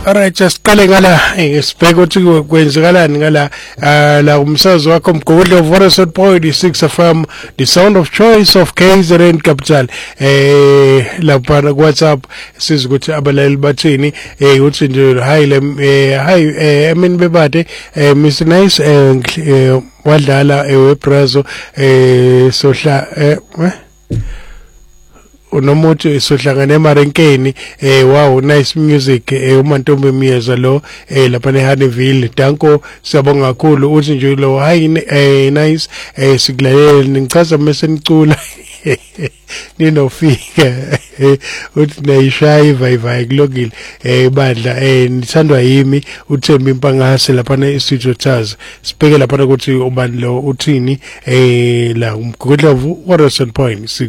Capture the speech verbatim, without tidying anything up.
Alright, just qale ngala sibheke ukuthi kwenzakalani ngala la umsakazo wakho Mgudlu Vodason Point six F M, the sound of choice of K Z N Capital. Eh lapha ku WhatsApp siza ukuthi abalali bathini eh uthi nje hi le hi emini bebade Mister Nice eh wadlala ewebrazo eh sohla eh unomuthi sohlangana eMarenkeni eh wow nice music eh uMantombe Miyeza lo eh lapha eHoneyville. Danko siyabonga kakhulu uthi nje lo hi eh nice eh sikulalele ngichaza mase nicula ninofika uthi nayishayi vayivayi kulungile eh bandla eh nithandwa yimi uThembi Mpangase lapha eStudio Taz. Sibheke lapha ukuthi ubani lo uthini eh la uMgudlu Vodason Point.